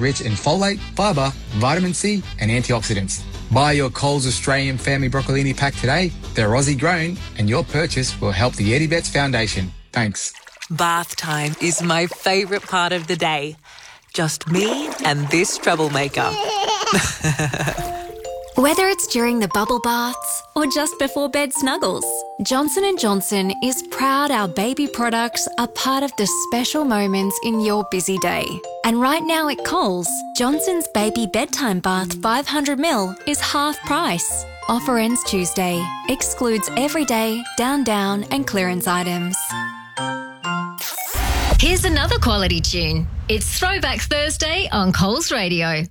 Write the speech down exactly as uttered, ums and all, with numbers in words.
rich in folate, fibre, vitamin C and antioxidants. Buy your Coles Australian Family Broccolini pack today. They're Aussie grown and your purchase will help the Eddie Betts Foundation. Thanks. Bath time is my favourite part of the day. Just me and this troublemaker. Whether it's during the bubble baths or just before bed snuggles, Johnson and Johnson is proud our baby products are part of the special moments in your busy day. And right now at Coles, Johnson's Baby Bedtime Bath five hundred milliliters is half price. Offer ends Tuesday. Excludes everyday, down down and clearance items. Here's another quality tune. It's Throwback Thursday on Coles Radio.